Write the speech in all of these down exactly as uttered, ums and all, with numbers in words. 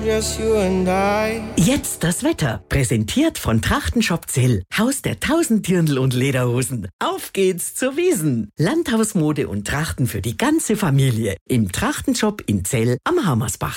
Just you and I. Jetzt das Wetter. Präsentiert von Trachtenshop Zell. Haus der tausend Dirndl und Lederhosen. Auf geht's zur Wiesn. Landhausmode und Trachten für die ganze Familie. Im Trachtenshop in Zell am Hammersbach.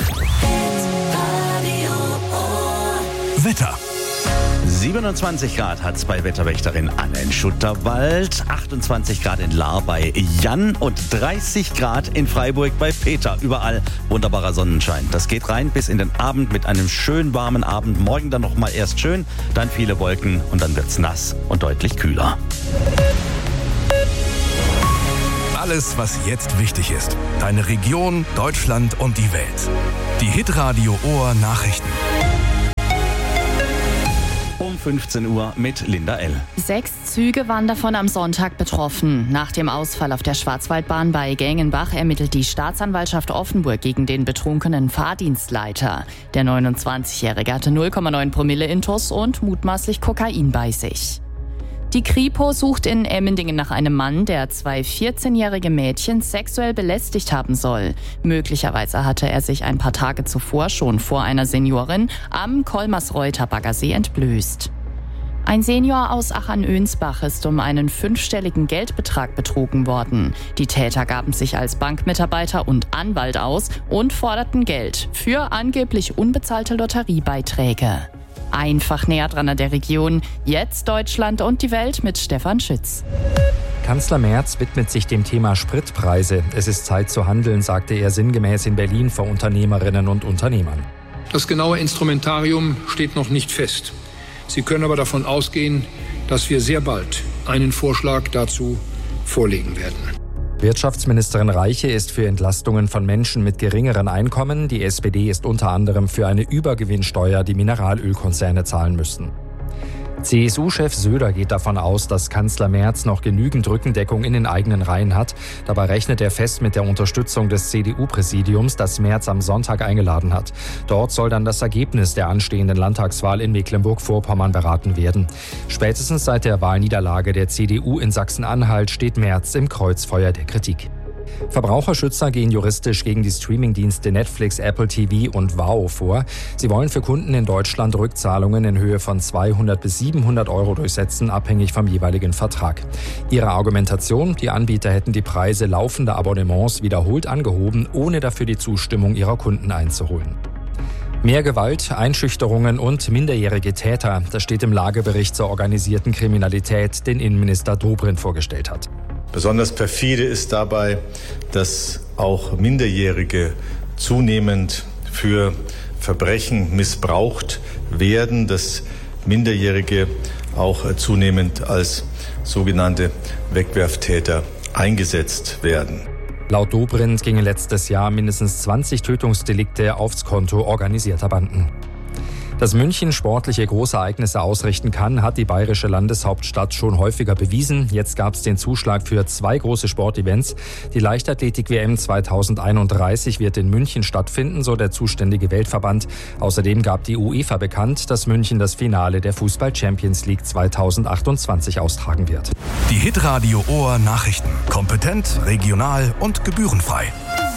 Wetter. siebenundzwanzig Grad hat es bei Wetterwächterin Anne in Schutterwald, achtundzwanzig Grad in Lahr bei Jan und dreißig Grad in Freiburg bei Peter. Überall wunderbarer Sonnenschein. Das geht rein bis in den Abend mit einem schön warmen Abend. Morgen dann noch mal erst schön, dann viele Wolken und dann wird's nass und deutlich kühler. Alles, was jetzt wichtig ist. Deine Region, Deutschland und die Welt. Die Hitradio Ohr Nachrichten. Um fünfzehn Uhr mit Linda L. Sechs Züge waren davon am Sonntag betroffen. Nach dem Ausfall auf der Schwarzwaldbahn bei Gengenbach ermittelt die Staatsanwaltschaft Offenburg gegen den betrunkenen Fahrdienstleiter. Der neunundzwanzigjährige hatte null Komma neun Promille Intus und mutmaßlich Kokain bei sich. Die Kripo sucht in Emmendingen nach einem Mann, der zwei vierzehnjährige Mädchen sexuell belästigt haben soll. Möglicherweise hatte er sich ein paar Tage zuvor schon vor einer Seniorin am Kolmersreuter Baggersee entblößt. Ein Senior aus Ach-an-Önsbach ist um einen fünfstelligen Geldbetrag betrogen worden. Die Täter gaben sich als Bankmitarbeiter und Anwalt aus und forderten Geld für angeblich unbezahlte Lotteriebeiträge. Einfach näher dran an der Region. Jetzt Deutschland und die Welt mit Stefan Schütz. Kanzler Merz widmet sich dem Thema Spritpreise. Es ist Zeit zu handeln, sagte er sinngemäß in Berlin vor Unternehmerinnen und Unternehmern. Das genaue Instrumentarium steht noch nicht fest. Sie können aber davon ausgehen, dass wir sehr bald einen Vorschlag dazu vorlegen werden. Wirtschaftsministerin Reiche ist für Entlastungen von Menschen mit geringeren Einkommen. Die S P D ist unter anderem für eine Übergewinnsteuer, die Mineralölkonzerne zahlen müssten. C S U-Chef Söder geht davon aus, dass Kanzler Merz noch genügend Rückendeckung in den eigenen Reihen hat. Dabei rechnet er fest mit der Unterstützung des C D U-Präsidiums, das Merz am Sonntag eingeladen hat. Dort soll dann das Ergebnis der anstehenden Landtagswahl in Mecklenburg-Vorpommern beraten werden. Spätestens seit der Wahlniederlage der C D U in Sachsen-Anhalt steht Merz im Kreuzfeuer der Kritik. Verbraucherschützer gehen juristisch gegen die Streamingdienste Netflix, Apple T V und Wow vor. Sie wollen für Kunden in Deutschland Rückzahlungen in Höhe von zweihundert bis siebenhundert Euro durchsetzen, abhängig vom jeweiligen Vertrag. Ihre Argumentation: Die Anbieter hätten die Preise laufender Abonnements wiederholt angehoben, ohne dafür die Zustimmung ihrer Kunden einzuholen. Mehr Gewalt, Einschüchterungen und minderjährige Täter, das steht im Lagebericht zur organisierten Kriminalität, den Innenminister Dobrindt vorgestellt hat. Besonders perfide ist dabei, dass auch Minderjährige zunehmend für Verbrechen missbraucht werden, dass Minderjährige auch zunehmend als sogenannte Wegwerftäter eingesetzt werden. Laut Dobrindt gingen letztes Jahr mindestens zwanzig Tötungsdelikte aufs Konto organisierter Banden. Dass München sportliche Großereignisse ausrichten kann, hat die bayerische Landeshauptstadt schon häufiger bewiesen. Jetzt gab es den Zuschlag für zwei große Sportevents. Die Leichtathletik-W M zweitausendeinunddreißig wird in München stattfinden, so der zuständige Weltverband. Außerdem gab die UEFA bekannt, dass München das Finale der Fußball-Champions League zweitausendachtundzwanzig austragen wird. Die Hitradio Ohr Nachrichten. Kompetent, regional und gebührenfrei.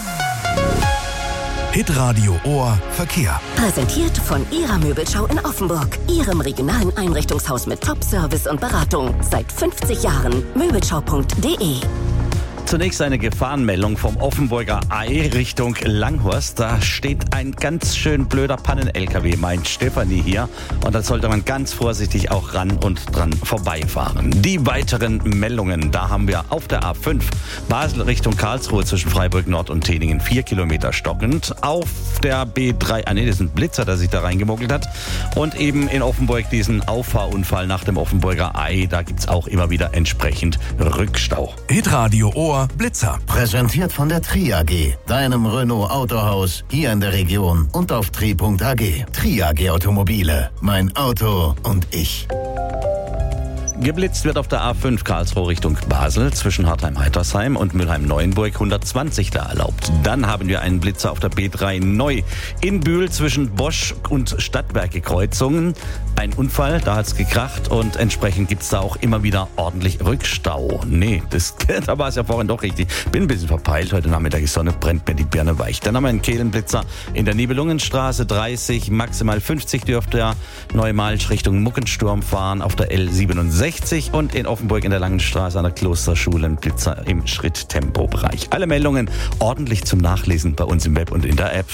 Hitradio Ohr Verkehr. Präsentiert von Ihrer Möbelschau in Offenburg. Ihrem regionalen Einrichtungshaus mit Top-Service und Beratung. Seit fünfzig Jahren. Möbelschau punkt de. Zunächst eine Gefahrenmeldung vom Offenburger Ei Richtung Langhorst. Da steht ein ganz schön blöder Pannen-L K W, meint Stefanie hier. Und da sollte man ganz vorsichtig auch ran und dran vorbeifahren. Die weiteren Meldungen, da haben wir auf der A fünf Basel Richtung Karlsruhe zwischen Freiburg Nord und Teningen vier Kilometer stockend. Auf der B drei, ah nee, das ist ein Blitzer, der sich da reingemuggelt hat. Und eben in Offenburg diesen Auffahrunfall nach dem Offenburger Ei. Da gibt's auch immer wieder entsprechend Rückstau. Hitradio Ohr Blitzer. Präsentiert von der Tri A G, deinem Renault Autohaus hier in der Region und auf tri punkt a g. Tri A G Automobile, mein Auto und ich. Geblitzt wird auf der A fünf Karlsruhe Richtung Basel zwischen Hartheim-Heitersheim und Mülheim-Neuenburg hundertzwanzig da erlaubt. Dann haben wir einen Blitzer auf der B drei neu in Bühl zwischen Bosch und Stadtwerke Kreuzungen. Ein Unfall, da hat's gekracht und entsprechend gibt's da auch immer wieder ordentlich Rückstau. Nee, das, da war es ja vorhin doch richtig. Bin ein bisschen verpeilt, heute Nachmittag die Sonne brennt mir die Birne weich. Dann haben wir einen Kehlenblitzer in der Nibelungenstraße dreißig, maximal fünfzig dürfte er Neumalsch Richtung Muckensturm fahren auf der L siebenundsechzig und in Offenburg in der Langenstraße an der Klosterschule ein Blitzer im Schritttempobereich. Alle Meldungen ordentlich zum Nachlesen bei uns im Web und in der App.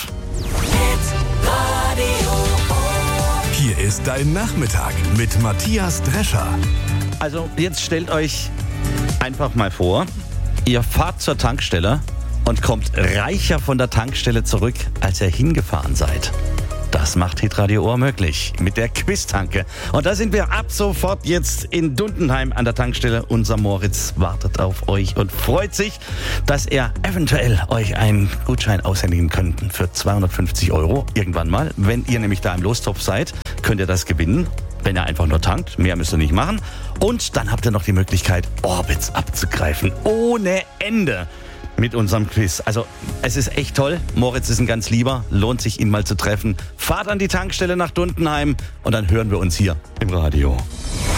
Hier ist dein Nachmittag mit Matthias Drescher. Also jetzt stellt euch einfach mal vor, ihr fahrt zur Tankstelle und kommt reicher von der Tankstelle zurück, als ihr hingefahren seid. Das macht Hitradio Ohr möglich mit der Quiz-Tanke. Und da sind wir ab sofort jetzt in Dundenheim an der Tankstelle. Unser Moritz wartet auf euch und freut sich, dass er eventuell euch einen Gutschein aushändigen könnte für zweihundertfünfzig Euro irgendwann mal. Wenn ihr nämlich da im Lostopf seid, könnt ihr das gewinnen. Wenn ihr einfach nur tankt, mehr müsst ihr nicht machen. Und dann habt ihr noch die Möglichkeit, Orbits abzugreifen. Ohne Ende. Mit unserem Quiz. Also es ist echt toll. Moritz ist ein ganz lieber. Lohnt sich, ihn mal zu treffen. Fahrt an die Tankstelle nach Dundenheim und dann hören wir uns hier im Radio.